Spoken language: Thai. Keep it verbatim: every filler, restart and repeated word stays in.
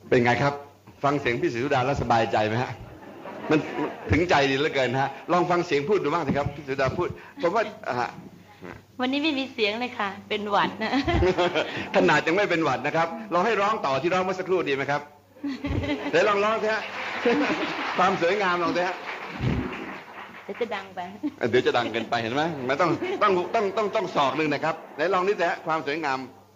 เป็นไงครับฟังเสียงพี่ศรีสุดาแล้วสบายใจไหมฮะมันถึงใจดีเหลือเกินฮะลองฟังเสียงพูดดูบ้างสิครับพี่ศรีสุดาพูดผมว่าวันนี้ไม่มีเสียงเลยค่ะเป็นหวัดนะขนาดยังไม่เป็นหวัดนะครับเราให้ร้องต่อที่ร้องเมื่อสักครู่ดีไหมครับเดี๋ยวลองร้องสิฮะความสวยงามลองสิฮะเดี๋ยวจะดังไปเดี๋ยวจะดังเกินไปเห็นไหมไม่ต้องต้องต้องต้องต้องสอกหนึ่งนะครับไหนลองนิดสิฮะความสวยงาม